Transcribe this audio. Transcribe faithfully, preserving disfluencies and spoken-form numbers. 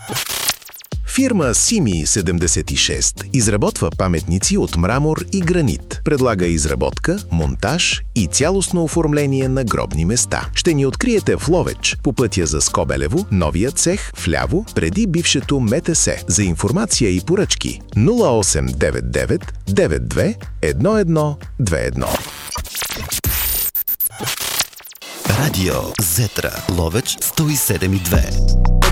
Фирма Сими седемдесет и шест изработва паметници от мрамор и гранит. Предлага изработка, монтаж и цялостно оформление на гробни места. Ще ни откриете в Ловеч, по пътя за Скобелево, новия цех, вляво, преди бившето МТС. За информация и поръчки нула осем девет девет девет две едно едно две едно. Радио Зетра, Ловеч сто и седем и две.